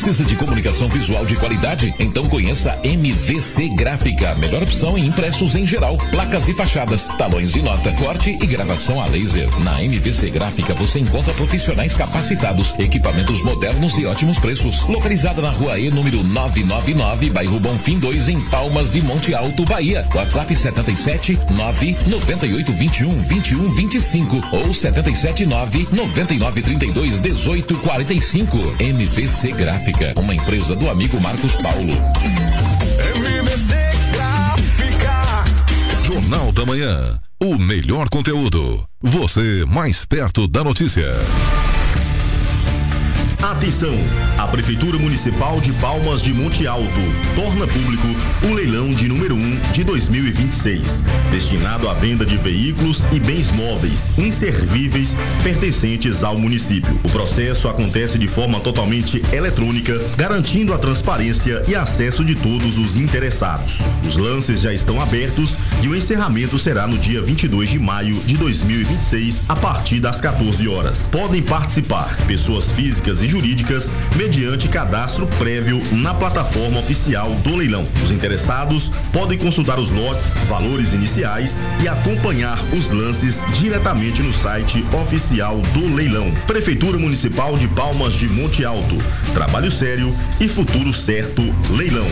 Precisa de comunicação visual de qualidade? Então conheça a MVC Gráfica, melhor opção em impressos em geral, placas e fachadas, talões de nota, corte e gravação a laser. Na MVC Gráfica você encontra profissionais capacitados, equipamentos modernos e ótimos preços. Localizada na Rua E, número 999, bairro Bonfim 2, em Palmas de Monte Alto, Bahia. WhatsApp 77 998 21 21 25 ou 77 9 99 32 18 45. MVC Gráfica, uma empresa do amigo Marcos Paulo. MVC Gráfica. Jornal da Manhã. O melhor conteúdo. Você mais perto da notícia. Atenção! A Prefeitura Municipal de Palmas de Monte Alto torna público o leilão de número 1 de 2026, destinado à venda de veículos e bens móveis inservíveis pertencentes ao município. O processo acontece de forma totalmente eletrônica, garantindo a transparência e acesso de todos os interessados. Os lances já estão abertos e o encerramento será no dia 22 de maio de 2026, a partir das 14 horas. Podem participar pessoas físicas e jurídicas mediante cadastro prévio na plataforma oficial do leilão. Os interessados podem consultar os lotes, valores iniciais e acompanhar os lances diretamente no site oficial do leilão. Prefeitura Municipal de Palmas de Monte Alto. Trabalho sério e futuro certo. Leilão.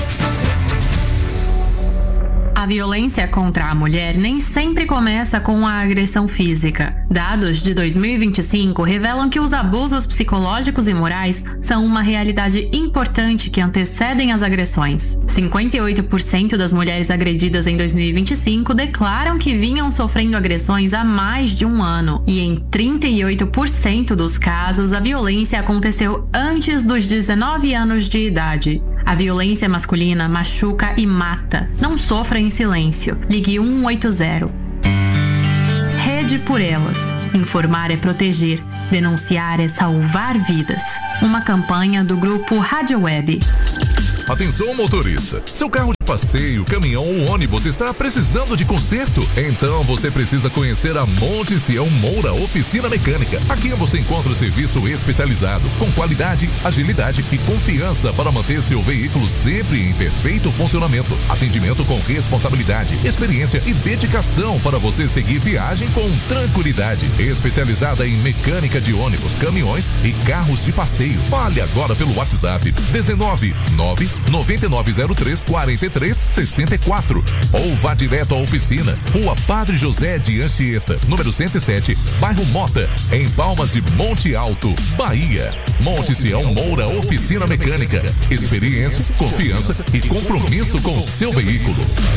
A violência contra a mulher nem sempre começa com a agressão física. Dados de 2025 revelam que os abusos psicológicos e morais são uma realidade importante que antecedem as agressões. 58% das mulheres agredidas em 2025 declaram que vinham sofrendo agressões há mais de um ano, e em 38% dos casos a violência aconteceu antes dos 19 anos de idade. A violência masculina machuca e mata. Não sofra em silêncio. Ligue 180. Rede por Elas. Informar é proteger. Denunciar é salvar vidas. Uma campanha do grupo Rádio Web. Atenção, motorista. Seu carro de passeio, caminhão ou ônibus está precisando de conserto? Então você precisa conhecer a Monte Sião Moura Oficina Mecânica. Aqui você encontra o serviço especializado, com qualidade, agilidade e confiança para manter seu veículo sempre em perfeito funcionamento. Atendimento com responsabilidade, experiência e dedicação para você seguir viagem com tranquilidade. Especializada em mecânica de ônibus, caminhões e carros de passeio. Fale agora pelo WhatsApp 19 9903 4364 ou vá direto à oficina, Rua Padre José de Anchieta, número 107, bairro Mota, em Palmas de Monte Alto, Bahia. Monte Sião Moura Oficina Mecânica. Experiência, confiança e compromisso com o seu veículo.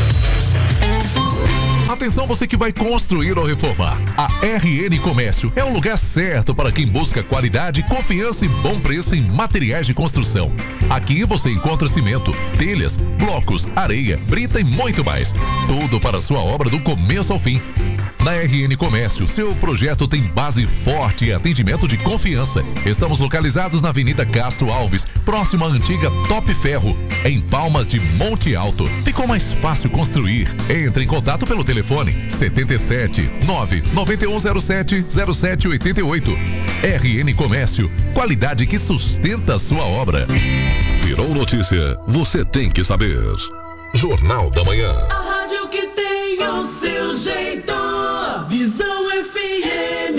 Atenção, você que vai construir ou reformar. A RN Comércio é o lugar certo para quem busca qualidade, confiança e bom preço em materiais de construção. Aqui você encontra cimento, telhas, blocos, areia, brita e muito mais. Tudo para a sua obra do começo ao fim. Na RN Comércio, seu projeto tem base forte e atendimento de confiança. Estamos localizados na Avenida Castro Alves, próximo à antiga Top Ferro, em Palmas de Monte Alto. Ficou mais fácil construir. Entre em contato pelo telefone 77 99107 0788. RN Comércio, qualidade que sustenta a sua obra. Virou notícia, você tem que saber. Jornal da Manhã. A rádio que tem o seu jeito. Visão FM.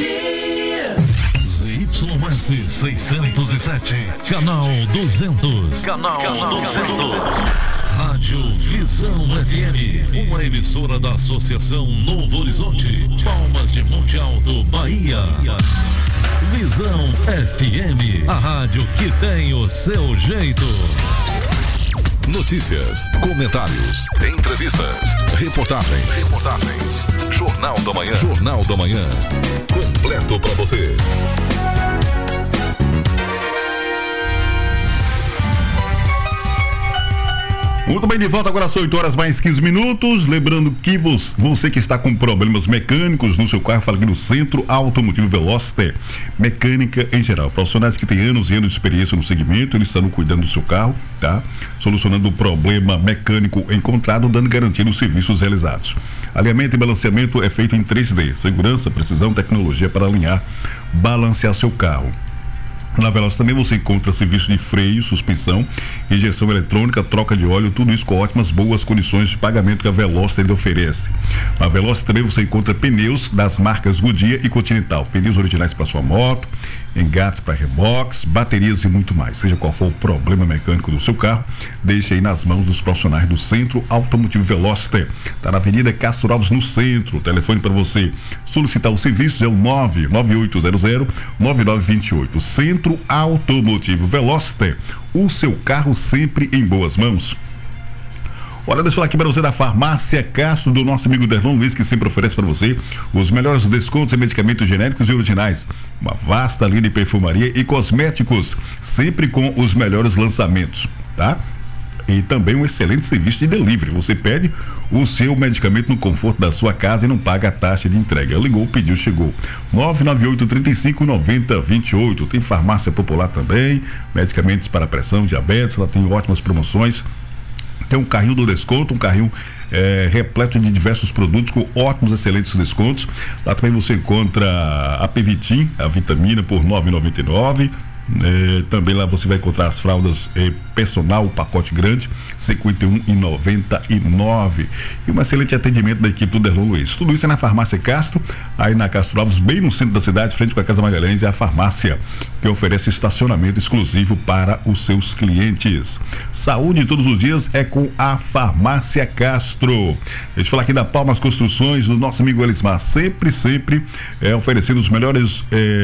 ZYS 607, canal 200. Canal 200. Rádio Visão FM, uma emissora da Associação Novo Horizonte, Palmas de Monte Alto, Bahia. Visão FM, a rádio que tem o seu jeito. Notícias, comentários, entrevistas, reportagens. Jornal da Manhã. Jornal da Manhã. Completo para você. Muito bem, de volta agora às 8 horas mais 15 minutos. Lembrando que você que está com problemas mecânicos no seu carro, fala aqui no Centro Automotivo Velocity, mecânica em geral. Profissionais que têm anos e anos de experiência no segmento, eles estão cuidando do seu carro, tá? Solucionando o problema mecânico encontrado, dando garantia nos serviços realizados. Alinhamento e balanceamento é feito em 3D. Segurança, precisão, tecnologia para alinhar, balancear seu carro. Na Veloz também você encontra serviço de freio, suspensão, injeção eletrônica, troca de óleo, tudo isso com ótimas, boas condições de pagamento que a Veloz lhe oferece. Na Veloz também você encontra pneus das marcas Goodyear e Continental, pneus originais para sua moto, engates para reboques, baterias e muito mais. Seja qual for o problema mecânico do seu carro, deixe aí nas mãos dos profissionais do Centro Automotivo Veloster. Está na Avenida Castro Alves, no centro. O telefone para você solicitar o serviço é o 99800-9928. Centro Automotivo Veloster. O seu carro sempre em boas mãos. Olha, deixa eu falar aqui para você da Farmácia Castro, do nosso amigo Derlon Luiz, que sempre oferece para você os melhores descontos em medicamentos genéricos e originais. Uma vasta linha de perfumaria e cosméticos, sempre com os melhores lançamentos, tá? E também um excelente serviço de delivery. Você pede o seu medicamento no conforto da sua casa e não paga a taxa de entrega. Ligou, pediu, chegou. 998-35-9028. Tem farmácia popular também, medicamentos para pressão, diabetes, ela tem ótimas promoções. Tem um carrinho do desconto, um carrinho repleto de diversos produtos com ótimos, excelentes descontos. Lá também você encontra a Pevitin, a vitamina, por R$ 9,99. Também lá você vai encontrar as fraldas personal, o pacote grande, R$ 51,99. E um excelente atendimento da equipe do Derlon Luiz. Tudo isso é na Farmácia Castro, aí na Castro Alves, bem no centro da cidade, frente com a Casa Magalhães. É a farmácia que oferece estacionamento exclusivo para os seus clientes. Saúde todos os dias é com a Farmácia Castro. Deixa eu falar aqui da Palmas Construções, do nosso amigo Elismar, sempre oferecendo os melhores,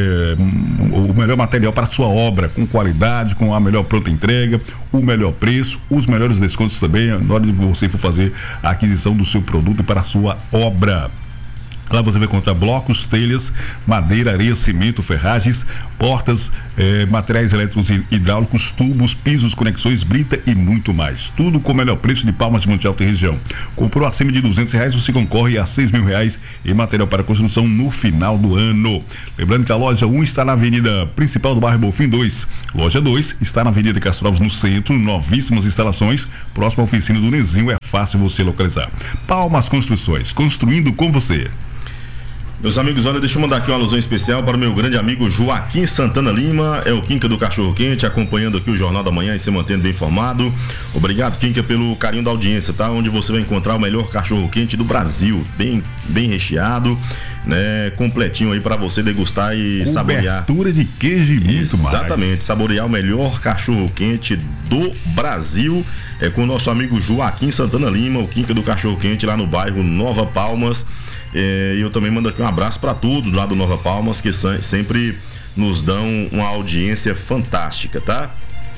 o melhor material para a sua obra, com qualidade, com a melhor pronta entrega, o melhor preço, os melhores descontos também na hora de você for fazer a aquisição do seu produto para a sua obra. Lá você vai encontrar blocos, telhas, madeira, areia, cimento, ferragens, portas, materiais elétricos e hidráulicos, tubos, pisos, conexões, brita e muito mais. Tudo com o melhor preço de Palmas de Monte Alto e região. Comprou acima de R$200, você concorre a R$6 mil em material para construção no final do ano. Lembrando que a loja 1 está na avenida principal do bairro Bonfim 2. Loja 2 está na avenida Castro Alves, no centro, novíssimas instalações, próxima à oficina do Nezinho, é fácil você localizar. Palmas Construções, construindo com você. Meus amigos, olha, deixa eu mandar aqui uma alusão especial para o meu grande amigo Joaquim Santana Lima, é o Quinca do Cachorro Quente, acompanhando aqui o Jornal da Manhã e se mantendo bem informado. Obrigado, Quinca, pelo carinho da audiência, tá? Onde você vai encontrar o melhor cachorro quente do Brasil, bem recheado, né? Completinho aí para você degustar e saborear. Cobertura de queijo e muito mais. Exatamente, saborear o melhor cachorro quente do Brasil, com o nosso amigo Joaquim Santana Lima, o Quinca do Cachorro Quente, lá no bairro Nova Palmas. E eu também mando aqui um abraço para todos lá do Nova Palmas, que sempre nos dão uma audiência fantástica, tá?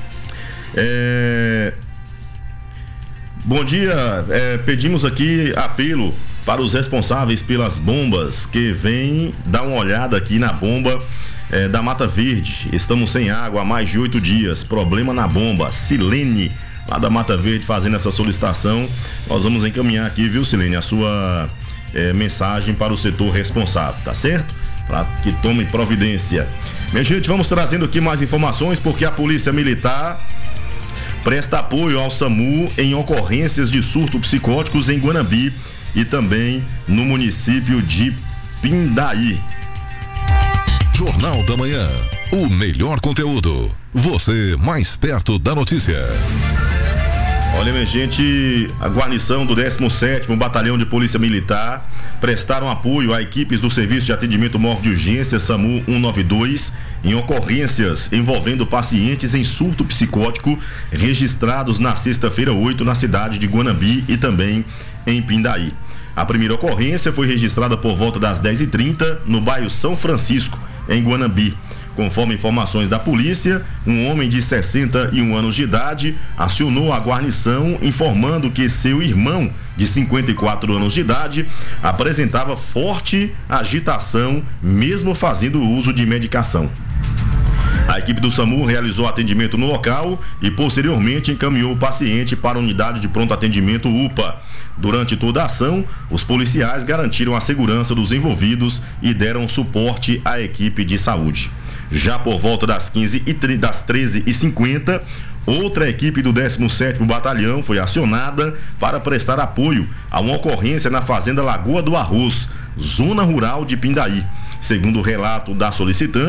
Bom dia, pedimos aqui apelo para os responsáveis pelas bombas, que vêm dar uma olhada aqui na bomba da Mata Verde. Estamos sem água há mais de 8 dias, problema na bomba. Silene, lá da Mata Verde, fazendo essa solicitação. Nós vamos encaminhar aqui, viu, Silene, a sua mensagem para o setor responsável, tá certo? Para que tome providência. Minha gente, vamos trazendo aqui mais informações, porque a Polícia Militar presta apoio ao SAMU em ocorrências de surto psicóticos em Guanambi e também no município de Pindaí. Jornal da Manhã, o melhor conteúdo, você mais perto da notícia. Olha, minha gente, a guarnição do 17º Batalhão de Polícia Militar prestaram apoio a equipes do Serviço de Atendimento Móvel de Urgência SAMU 192 em ocorrências envolvendo pacientes em surto psicótico registrados na sexta-feira 8 na cidade de Guanambi e também em Pindaí. A primeira ocorrência foi registrada por volta das 10h30 no bairro São Francisco, em Guanambi. Conforme informações da polícia, um homem de 61 anos de idade acionou a guarnição informando que seu irmão, de 54 anos de idade, apresentava forte agitação, mesmo fazendo uso de medicação. A equipe do SAMU realizou atendimento no local e posteriormente encaminhou o paciente para a unidade de pronto atendimento UPA. Durante toda a ação, os policiais garantiram a segurança dos envolvidos e deram suporte à equipe de saúde. Já por volta das 13h50, outra equipe do 17º Batalhão foi acionada para prestar apoio a uma ocorrência na Fazenda Lagoa do Arroz, zona rural de Pindaí. Segundo o relato da solicitante,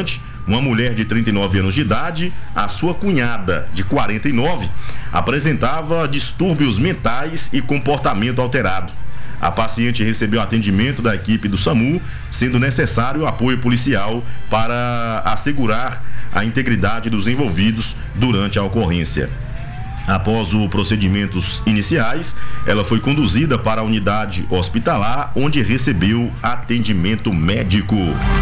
uma mulher de 39 anos de idade, a sua cunhada, de 49, apresentava distúrbios mentais e comportamento alterado. A paciente recebeu atendimento da equipe do SAMU, sendo necessário apoio policial para assegurar a integridade dos envolvidos durante a ocorrência. Após os procedimentos iniciais, ela foi conduzida para a unidade hospitalar, onde recebeu atendimento médico.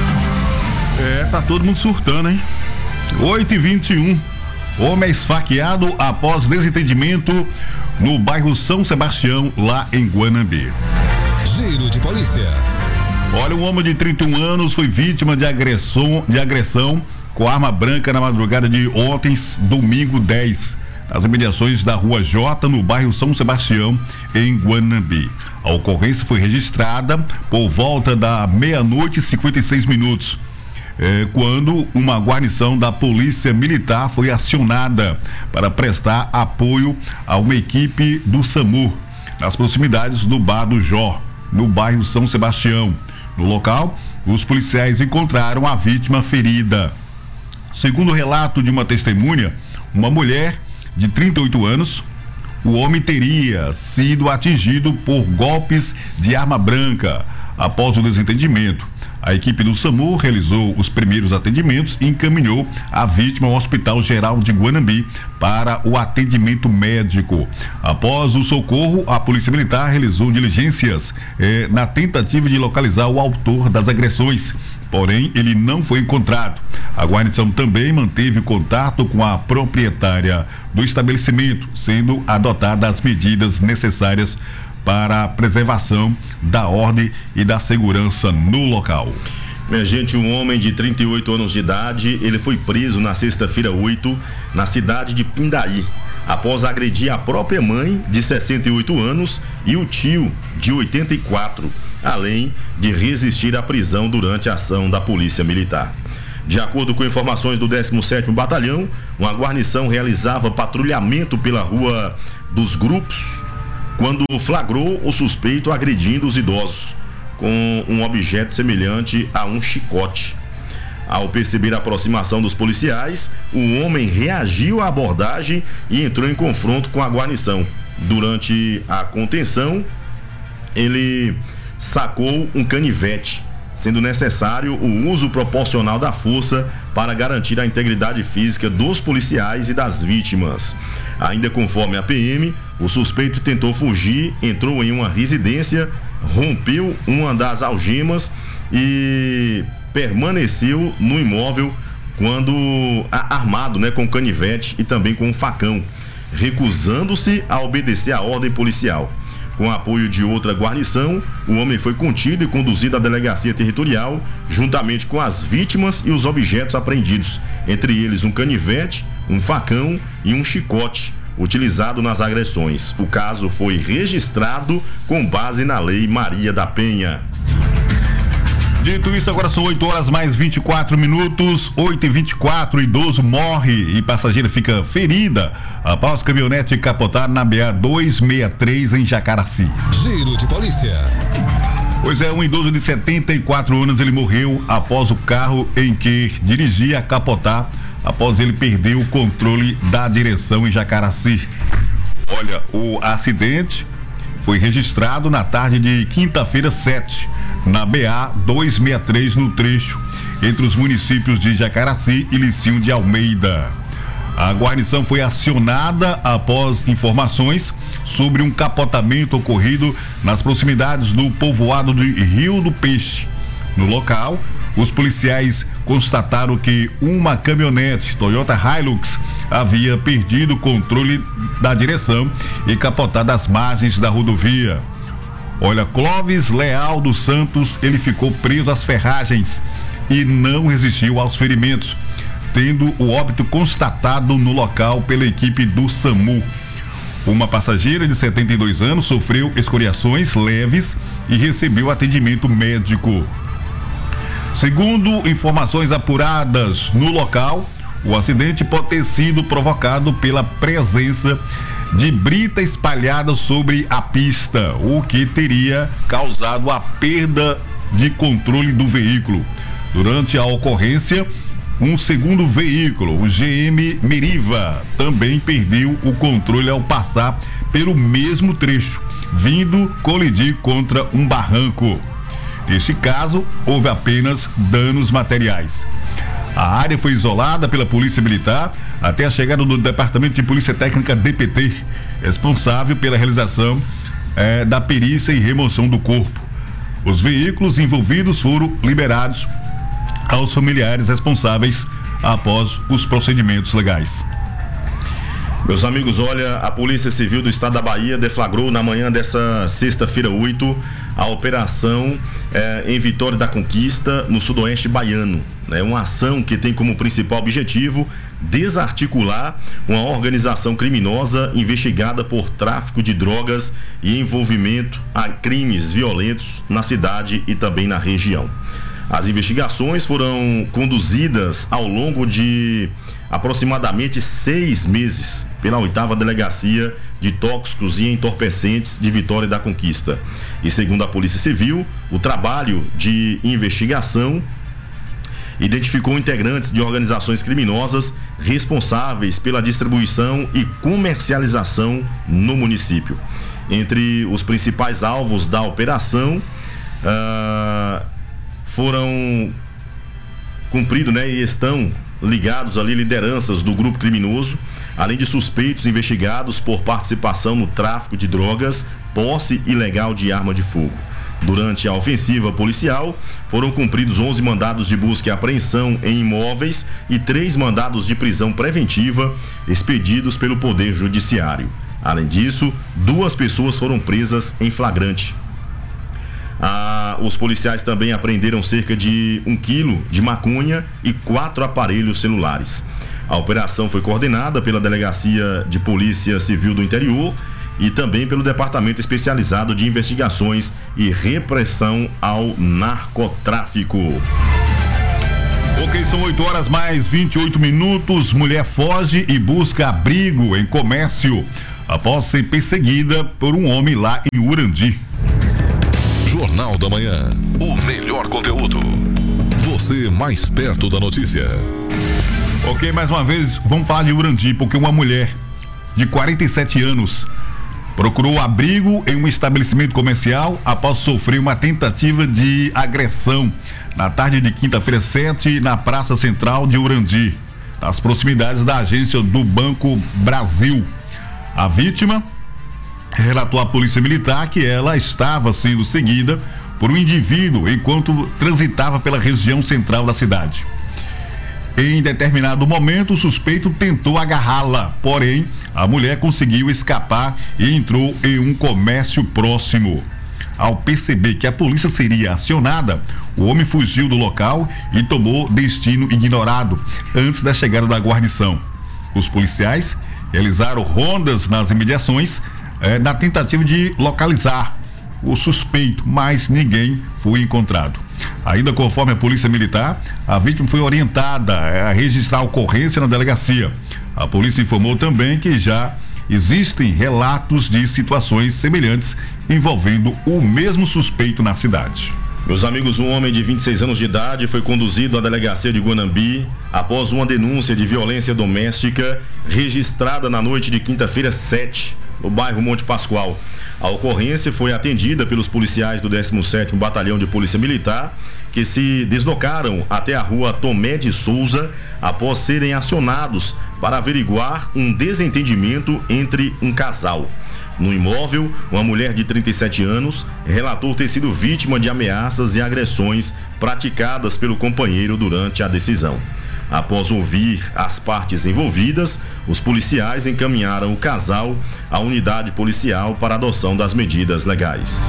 Tá todo mundo surtando, hein? 8h21. Homem é esfaqueado após desentendimento no bairro São Sebastião, lá em Guanambi. Giro de polícia. Olha, um homem de 31 anos foi vítima de agressão com arma branca na madrugada de ontem, domingo 10, nas imediações da Rua J, no bairro São Sebastião, em Guanambi. A ocorrência foi registrada por volta da 00:56, quando uma guarnição da Polícia Militar foi acionada para prestar apoio a uma equipe do SAMU, nas proximidades do Bar do Jó, no bairro São Sebastião. No local, os policiais encontraram a vítima ferida. Segundo o relato de uma testemunha, uma mulher de 38 anos, o homem teria sido atingido por golpes de arma branca. Após o desentendimento, a equipe do SAMU realizou os primeiros atendimentos e encaminhou a vítima ao Hospital Geral de Guanambi para o atendimento médico. Após o socorro, a Polícia Militar realizou diligências na tentativa de localizar o autor das agressões. Porém, ele não foi encontrado. A guarnição também manteve contato com a proprietária do estabelecimento, sendo adotadas as medidas necessárias para a preservação da ordem e da segurança no local. Minha gente, um homem de 38 anos de idade, ele foi preso na sexta-feira 8, na cidade de Pindaí, após agredir a própria mãe, de 68 anos, e o tio, de 84, além de resistir à prisão durante a ação da Polícia Militar. De acordo com informações do 17º Batalhão, uma guarnição realizava patrulhamento pela Rua dos Grupos, quando flagrou o suspeito agredindo os idosos com um objeto semelhante a um chicote. Ao perceber a aproximação dos policiais, o homem reagiu à abordagem e entrou em confronto com a guarnição. Durante a contenção, ele sacou um canivete, sendo necessário o uso proporcional da força para garantir a integridade física dos policiais e das vítimas. Ainda conforme a PM, o suspeito tentou fugir, entrou em uma residência, rompeu uma das algemas e permaneceu no imóvel quando armado, com canivete e também com um facão, recusando-se a obedecer à ordem policial. Com apoio de outra guarnição, o homem foi contido e conduzido à delegacia territorial, juntamente com as vítimas e os objetos apreendidos, entre eles um canivete, um facão e um chicote, utilizado nas agressões. O caso foi registrado com base na Lei Maria da Penha. Dito isso, agora são 8h mais 24, 8h24, idoso morre e passageira fica ferida após caminhonete capotar na BA-263 em Jacaraci. Giro de polícia. Pois é, um idoso de 74 anos, ele morreu após o carro em que dirigia capotar, após ele perder o controle da direção em Jacaraci. Olha, o acidente foi registrado na tarde de quinta-feira 7, na BA-263, no trecho entre os municípios de Jacaraci e Licinho de Almeida. A guarnição foi acionada após informações sobre um capotamento ocorrido nas proximidades do povoado de Rio do Peixe. No local, os policiais constataram que uma caminhonete Toyota Hilux havia perdido o controle da direção e capotado às margens da rodovia. Olha, Clóvis Leal dos Santos, ele ficou preso às ferragens e não resistiu aos ferimentos, tendo o óbito constatado no local pela equipe do SAMU. Uma passageira de 72 anos sofreu escoriações leves e recebeu atendimento médico. Segundo informações apuradas no local, o acidente pode ter sido provocado pela presença de brita espalhada sobre a pista, o que teria causado a perda de controle do veículo. Durante a ocorrência, Um segundo veículo, o GM Meriva, também perdeu o controle ao passar pelo mesmo trecho, vindo colidir contra um barranco. Neste caso, houve apenas danos materiais. A área foi isolada pela Polícia Militar até a chegada do Departamento de Polícia Técnica DPT, responsável pela realização da perícia e remoção do corpo. Os veículos envolvidos foram liberados aos familiares responsáveis após os procedimentos legais. Meus amigos, olha, a Polícia Civil do Estado da Bahia deflagrou na manhã dessa sexta-feira 8 a operação em Vitória da Conquista, no sudoeste baiano. Uma ação que tem como principal objetivo desarticular uma organização criminosa investigada por tráfico de drogas e envolvimento a crimes violentos na cidade e também na região. As investigações foram conduzidas ao longo de aproximadamente 6 meses pela 8ª Delegacia de Tóxicos e Entorpecentes de Vitória da Conquista. E segundo a Polícia Civil, o trabalho de investigação identificou integrantes de organizações criminosas responsáveis pela distribuição e comercialização no município. Entre os principais alvos da operação foram cumpridos, e estão ligados ali lideranças do grupo criminoso, além de suspeitos investigados por participação no tráfico de drogas, posse ilegal de arma de fogo. Durante a ofensiva policial, foram cumpridos 11 mandados de busca e apreensão em imóveis e 3 mandados de prisão preventiva expedidos pelo Poder Judiciário. Além disso, 2 pessoas foram presas em flagrante. Os policiais também apreenderam cerca de 1 quilo de maconha e 4 aparelhos celulares. A operação foi coordenada pela Delegacia de Polícia Civil do Interior e também pelo Departamento Especializado de Investigações e Repressão ao Narcotráfico. Ok, são 8 horas mais 28 minutos. Mulher foge e busca abrigo em comércio após ser perseguida por um homem lá em Urandi. Jornal da Manhã. O melhor conteúdo. Você mais perto da notícia. Ok, mais uma vez, vamos falar de Urandi, porque uma mulher de 47 anos procurou abrigo em um estabelecimento comercial após sofrer uma tentativa de agressão na tarde de quinta-feira 7 na Praça Central de Urandi, nas proximidades da agência do Banco Brasil. A vítima relatou à Polícia Militar que ela estava sendo seguida por um indivíduo enquanto transitava pela região central da cidade. Em determinado momento, o suspeito tentou agarrá-la, porém, a mulher conseguiu escapar e entrou em um comércio próximo. Ao perceber que a polícia seria acionada, o homem fugiu do local e tomou destino ignorado antes da chegada da guarnição. Os policiais realizaram rondas nas imediações na tentativa de localizar o suspeito, mas ninguém foi encontrado. Ainda conforme a Polícia Militar, a vítima foi orientada a registrar a ocorrência na delegacia. A polícia informou também que já existem relatos de situações semelhantes envolvendo o mesmo suspeito na cidade. Meus amigos, um homem de 26 anos de idade foi conduzido à delegacia de Guanambi após uma denúncia de violência doméstica registrada na noite de quinta-feira 7, no bairro Monte Pascoal. A ocorrência foi atendida pelos policiais do 17º Batalhão de Polícia Militar, que se deslocaram até a rua Tomé de Souza após serem acionados para averiguar um desentendimento entre um casal. No imóvel, uma mulher de 37 anos relatou ter sido vítima de ameaças e agressões praticadas pelo companheiro durante a decisão. Após ouvir as partes envolvidas, os policiais encaminharam o casal à unidade policial para a adoção das medidas legais.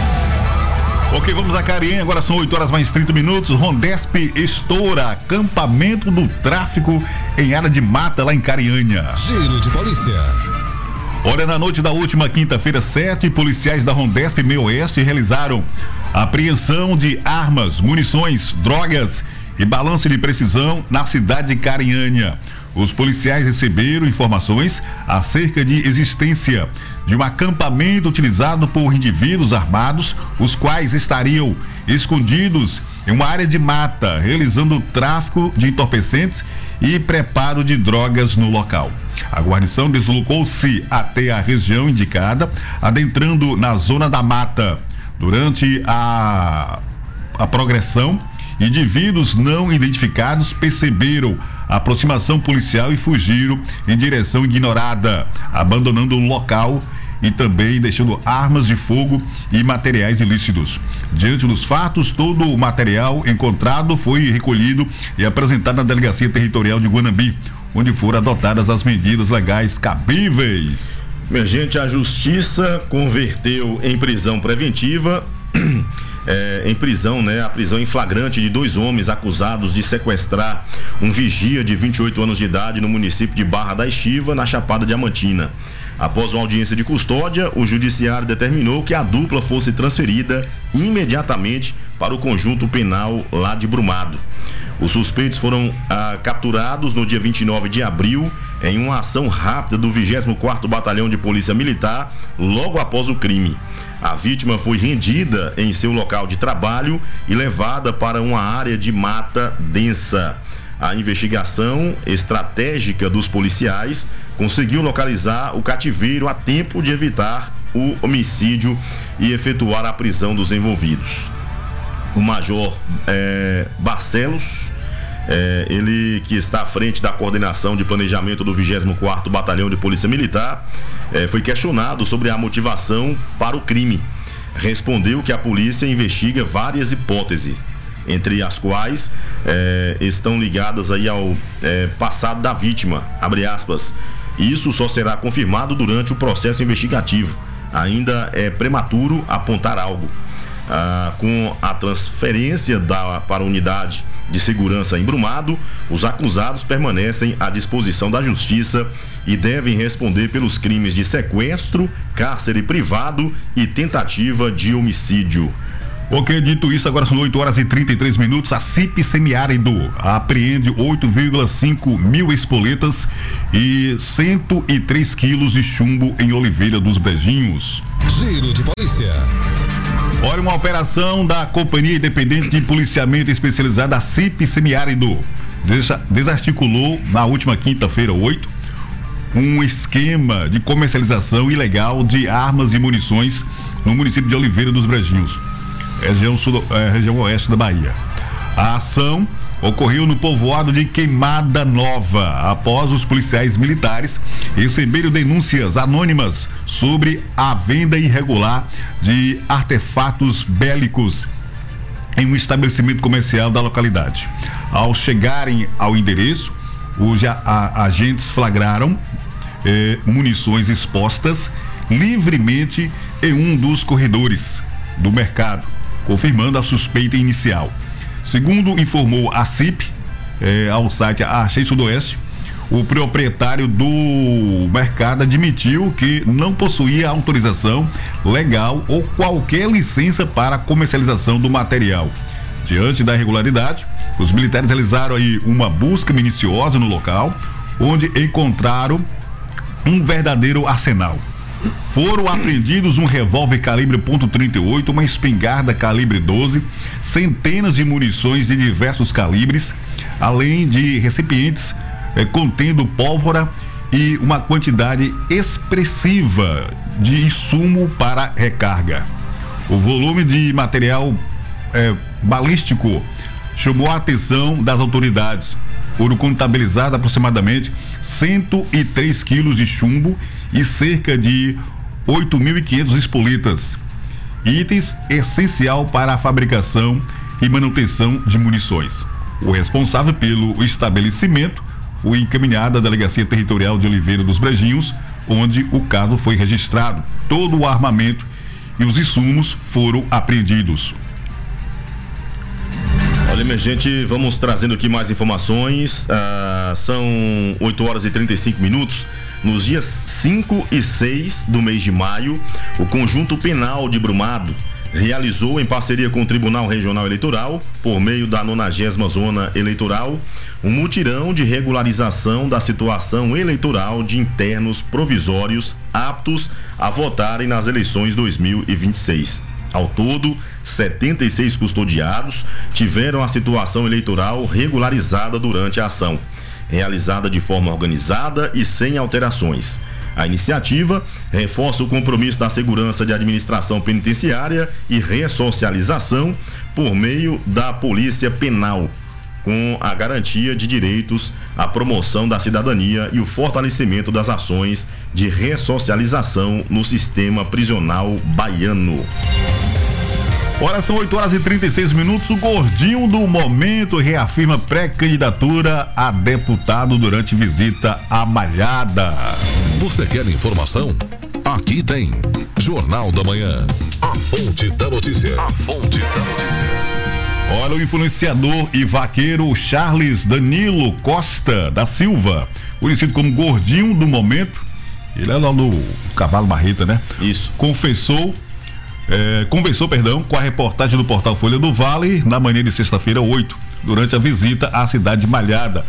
Ok, vamos a Carinha, agora são 8 horas mais 30 minutos. Rondesp estoura acampamento do tráfico em área de mata lá em Carianha. Giro de polícia. Olha, na noite da última quinta-feira 7, policiais da Rondesp Meio Oeste realizaram a apreensão de armas, munições, drogas e balança de precisão na cidade de Carianha. Os policiais receberam informações acerca de existência de um acampamento utilizado por indivíduos armados, os quais estariam escondidos em uma área de mata, realizando tráfico de entorpecentes e preparo de drogas no local. A guarnição deslocou-se até a região indicada, adentrando na zona da mata. Durante a progressão, indivíduos não identificados perceberam a aproximação policial e fugiram em direção ignorada, abandonando o local e também deixando armas de fogo e materiais ilícitos. Diante dos fatos, todo o material encontrado foi recolhido e apresentado na Delegacia Territorial de Guanambi, onde foram adotadas as medidas legais cabíveis. Minha gente, a justiça converteu em prisão preventiva a prisão em flagrante de 2 homens acusados de sequestrar um vigia de 28 anos de idade no município de Barra da Estiva, na Chapada Diamantina. Após uma audiência de custódia, o judiciário determinou que a dupla fosse transferida imediatamente para o conjunto penal lá de Brumado. Os suspeitos foram capturados no dia 29 de abril em uma ação rápida do 24º Batalhão de Polícia Militar, logo após o crime. A vítima foi rendida em seu local de trabalho e levada para uma área de mata densa. A investigação estratégica dos policiais conseguiu localizar o cativeiro a tempo de evitar o homicídio e efetuar a prisão dos envolvidos. O major Barcelos, ele que está à frente da coordenação de planejamento do 24º Batalhão de Polícia Militar, foi questionado sobre a motivação para o crime. Respondeu que a polícia investiga várias hipóteses, entre as quais estão ligadas aí ao passado da vítima, abre aspas. Isso só será confirmado durante o processo investigativo. Ainda é prematuro apontar algo. Com a transferência para a unidade de segurança em Brumado, os acusados permanecem à disposição da justiça e devem responder pelos crimes de sequestro, cárcere privado e tentativa de homicídio. Ok, dito isso, agora são 8 horas e 33 minutos. A CIP Semiárido apreende 8,5 mil espoletas e 103 quilos de chumbo em Oliveira dos Brejinhos. Giro de polícia. Olha, uma operação da Companhia Independente de Policiamento Especializada, a CIP Semiárido, desarticulou na última quinta-feira, 8, um esquema de comercialização ilegal de armas e munições no município de Oliveira dos Brejinhos, região oeste da Bahia. A ação ocorreu no povoado de Queimada Nova, após os policiais militares receberem denúncias anônimas sobre a venda irregular de artefatos bélicos em um estabelecimento comercial da localidade. Ao chegarem ao endereço, os agentes flagraram munições expostas livremente em um dos corredores do mercado, confirmando a suspeita inicial. Segundo informou a CIP, ao site Achei Sudoeste, o proprietário do mercado admitiu que não possuía autorização legal ou qualquer licença para comercialização do material. Diante da irregularidade, os militares realizaram aí uma busca minuciosa no local, onde encontraram um verdadeiro arsenal. Foram apreendidos um revólver calibre .38, uma espingarda calibre 12, centenas de munições de diversos calibres, além de recipientes contendo pólvora e uma quantidade expressiva de insumo para recarga. O volume de material balístico chamou a atenção das autoridades. Foram contabilizados aproximadamente 103 quilos de chumbo e cerca de 8.500 espoletas, itens essencial para a fabricação e manutenção de munições. O responsável pelo estabelecimento foi encaminhado à Delegacia Territorial de Oliveira dos Brejinhos, onde o caso foi registrado. Todo o armamento e os insumos foram apreendidos. Olha, minha gente, vamos trazendo aqui mais informações. São 8 horas e 35 minutos. Nos dias 5 e 6 do mês de maio, o Conjunto Penal de Brumado realizou, em parceria com o Tribunal Regional Eleitoral, por meio da 90ª Zona Eleitoral, um mutirão de regularização da situação eleitoral de internos provisórios aptos a votarem nas eleições 2026. Ao todo, 76 custodiados tiveram a situação eleitoral regularizada durante a ação, realizada de forma organizada e sem alterações. A iniciativa reforça o compromisso da segurança de administração penitenciária e ressocialização por meio da Polícia Penal, com a garantia de direitos, a promoção da cidadania e o fortalecimento das ações de ressocialização no sistema prisional baiano. Ora, são 8h36. O gordinho do momento reafirma pré-candidatura a deputado durante visita à Malhada. Você quer informação? Aqui tem Jornal da Manhã. A fonte da notícia. A fonte da notícia. Olha, o influenciador e vaqueiro Charles Danilo Costa da Silva, conhecido como gordinho do momento, ele é lá no Cavalo Marreta, né? Isso. Conversou com a reportagem do portal Folha do Vale na manhã de sexta-feira 8, durante a visita à cidade de Malhada.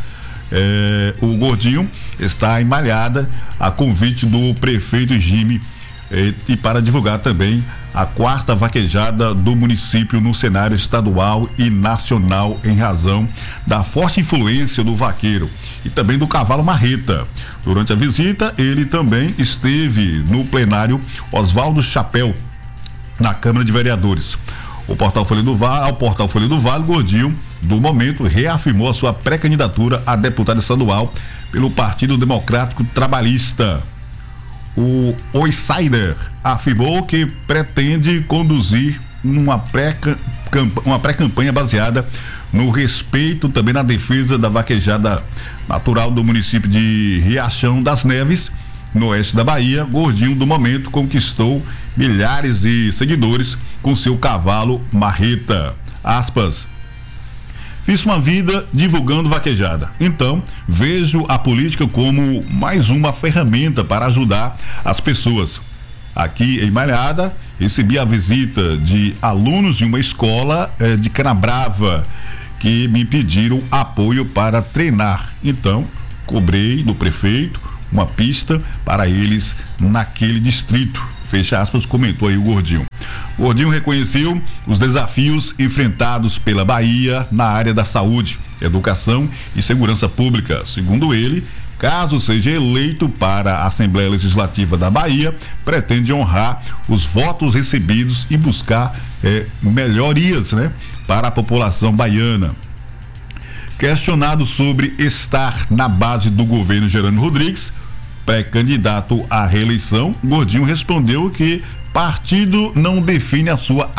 O gordinho está em Malhada a convite do prefeito Jimmy e para divulgar também a 4ª vaquejada do município no cenário estadual e nacional, em razão da forte influência do vaqueiro e também do Cavalo Marreta. Durante a visita, ele também esteve no plenário Oswaldo Chapéu, na Câmara de Vereadores. Ao portal Folha do Vale, Gordinho, do momento, reafirmou a sua pré-candidatura a deputado estadual pelo Partido Democrático Trabalhista. O Outsider afirmou que pretende conduzir uma pré-campanha baseada no respeito, também na defesa da vaquejada natural do município de Riachão das Neves, no oeste da Bahia. Gordinho, do momento, conquistou milhares de seguidores com seu cavalo Marreta. Aspas. Fiz uma vida divulgando vaquejada. Então, vejo a política como mais uma ferramenta para ajudar as pessoas. Aqui em Malhada, recebi a visita de alunos de uma escola de Canabrava que me pediram apoio para treinar. Então, cobrei do prefeito uma pista para eles naquele distrito. Fecha aspas, comentou aí o Gordinho. O Gordinho reconheceu os desafios enfrentados pela Bahia na área da saúde, educação e segurança pública. Segundo ele, caso seja eleito para a Assembleia Legislativa da Bahia, pretende honrar os votos recebidos e buscar melhorias, né, para a população baiana. Questionado sobre estar na base do governo Jerônimo Rodrigues, pré-candidato à reeleição, Gordinho respondeu que partido não define a sua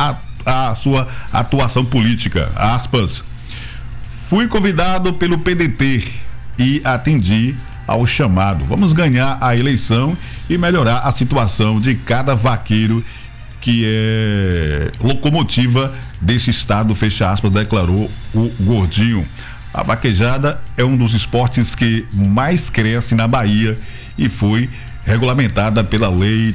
atuação política. Aspas. Fui convidado pelo PDT e atendi ao chamado. Vamos ganhar a eleição e melhorar a situação de cada vaqueiro que é locomotiva desse estado, fecha aspas, declarou o Gordinho. A vaquejada é um dos esportes que mais cresce na Bahia e foi regulamentada pela Lei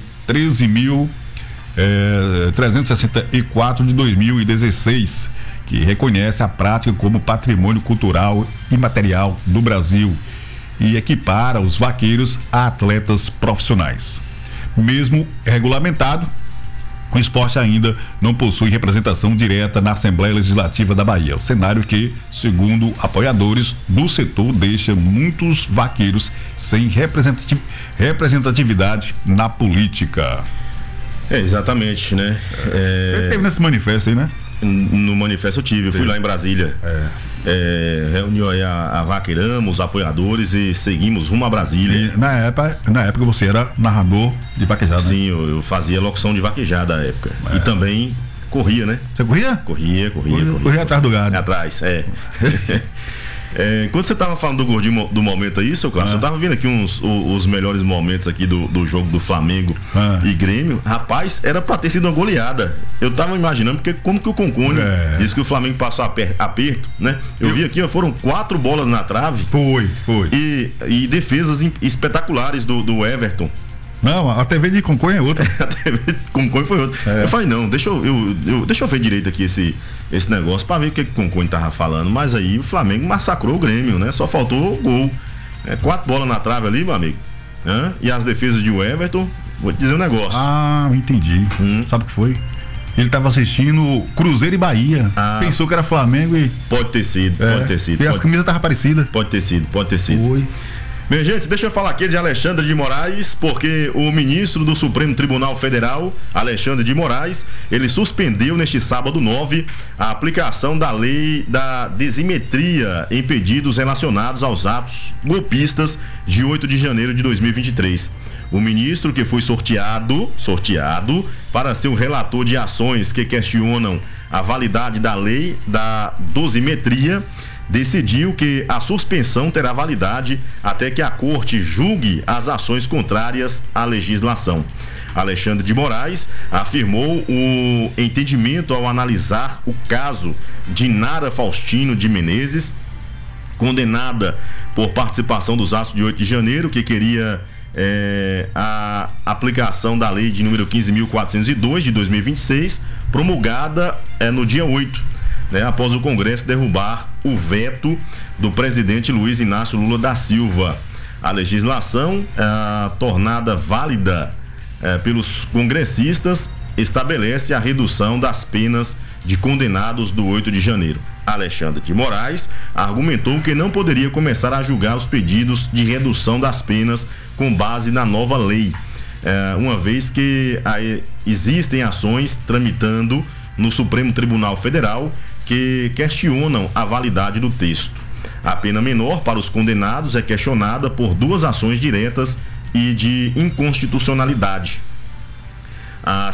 13.364 de 2016, que reconhece a prática como patrimônio cultural imaterial do Brasil e equipara os vaqueiros a atletas profissionais. Mesmo regulamentado, o esporte ainda não possui representação direta na Assembleia Legislativa da Bahia. O cenário que, segundo apoiadores do setor, deixa muitos vaqueiros sem representatividade na política. Exatamente, né? Você teve nesse manifesto aí, né? No manifesto eu tive, eu fui lá em Brasília. Reuniu aí a Vaqueiramos, os apoiadores, e seguimos rumo a Brasília. E na época você era narrador de vaquejada. Sim, né? eu fazia locução de vaquejada na época. E também corria, né? Você corria? Corria Atrás do gado. Atrás, quando você tava falando do Gordinho do momento aí, seu Cláudio, eu tava vendo aqui os melhores momentos aqui do jogo do Flamengo e Grêmio. Rapaz, era pra ter sido uma goleada. Eu tava imaginando, porque como que o Concone disse que o Flamengo passou aperto, né? Eu vi aqui, foram 4 bolas na trave. Foi. E defesas espetaculares do Everton. Não, a TV de Conconha é outra. A TV de Conconha foi outra. Eu falei, não, deixa eu ver direito aqui esse negócio pra ver o que o Conconha tava falando. Mas aí o Flamengo massacrou o Grêmio, né? Só faltou o gol. 4 bolas na trave ali, meu amigo. E as defesas de Everton, vou te dizer um negócio. Ah, entendi. Sabe o que foi? ele estava assistindo Cruzeiro e Bahia. Pensou que era Flamengo e... Pode ter sido. E as camisas estavam parecidas. Pode ter sido. Foi. Bem, gente, deixa eu falar aqui de Alexandre de Moraes, porque o ministro do Supremo Tribunal Federal, Alexandre de Moraes, ele suspendeu neste sábado 9 a aplicação da lei da desimetria em pedidos relacionados aos atos golpistas de 8 de janeiro de 2023. O ministro, que foi sorteado para ser o relator de ações que questionam a validade da lei da dosimetria, decidiu que a suspensão terá validade até que a corte julgue as ações contrárias à legislação. Alexandre de Moraes afirmou o entendimento ao analisar o caso de Nara Faustino de Menezes, condenada por participação dos atos de 8 de janeiro, que queria a aplicação da lei de número 15.402 de 2026, promulgada no dia 8, após o Congresso derrubar o veto do presidente Luiz Inácio Lula da Silva. A legislação, tornada válida pelos congressistas, estabelece a redução das penas de condenados do 8 de janeiro. Alexandre de Moraes argumentou que não poderia começar a julgar os pedidos de redução das penas com base na nova lei, uma vez que existem ações tramitando no Supremo Tribunal Federal que questionam a validade do texto. A pena menor para os condenados é questionada por 2 ações diretas e de inconstitucionalidade, a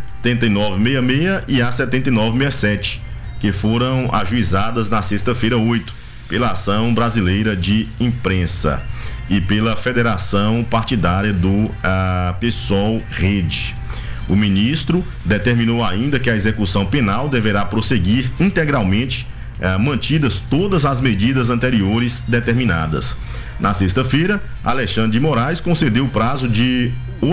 7966 e a 7967, que foram ajuizadas na sexta-feira 8 pela Ação Brasileira de Imprensa e pela Federação Partidária do PSOL Rede. O ministro determinou ainda que a execução penal deverá prosseguir integralmente, mantidas todas as medidas anteriores determinadas. Na sexta-feira, Alexandre de Moraes concedeu o prazo de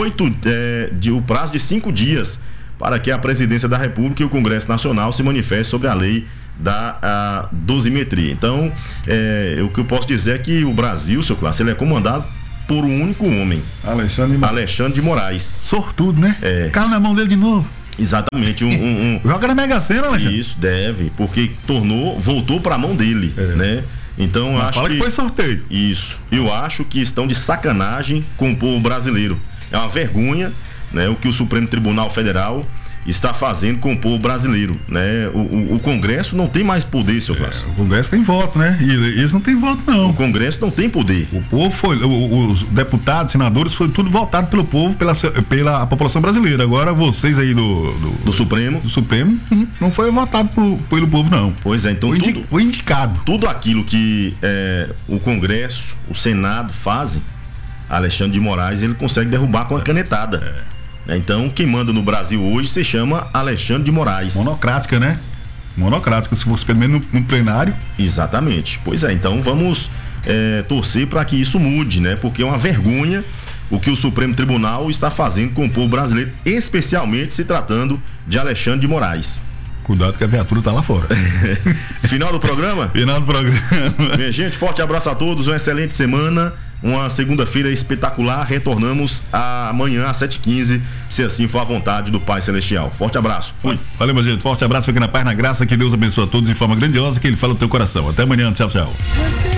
5 dias para que a Presidência da República e o Congresso Nacional se manifestem sobre a lei da dosimetria. Então, o que eu posso dizer é que o Brasil, seu Clássico, ele é comandado por um único homem, Alexandre de Moraes. Sortudo, né? Caiu na mão dele de novo. Exatamente. Joga na Mega Sena, Alexandre. Isso, deve, porque voltou para a mão dele, né? Então, acho que foi sorteio. Isso. Eu acho que estão de sacanagem com o povo brasileiro. É uma vergonha, né, o que o Supremo Tribunal Federal está fazendo com o povo brasileiro, né? O Congresso não tem mais poder, seu Clássico. O Congresso tem voto, né? E eles não têm voto, não. O Congresso não tem poder. O povo foi, os deputados, senadores, foi tudo votado pelo povo, pela população brasileira. Agora vocês aí do Supremo. Do Supremo, não foi votado pelo povo, não. Pois é, então foi indicado. Tudo aquilo que o Congresso, o Senado fazem, Alexandre de Moraes, ele consegue derrubar com a canetada. Então, quem manda no Brasil hoje se chama Alexandre de Moraes. Monocrática, né? Monocrática, se fosse pelo menos no plenário. Exatamente. Pois é, então vamos torcer para que isso mude, né? Porque é uma vergonha o que o Supremo Tribunal está fazendo com o povo brasileiro, especialmente se tratando de Alexandre de Moraes. Cuidado que a viatura tá lá fora. Final do programa? Final do programa. Minha gente, forte abraço a todos, uma excelente semana, uma segunda-feira espetacular. Retornamos amanhã às 7h15, se assim for a vontade do Pai Celestial. Forte abraço. Fui. Valeu, meu gente. Forte abraço. Fique na paz, na graça. Que Deus abençoe a todos de forma grandiosa. Que Ele fala no teu coração. Até amanhã. Tchau, tchau.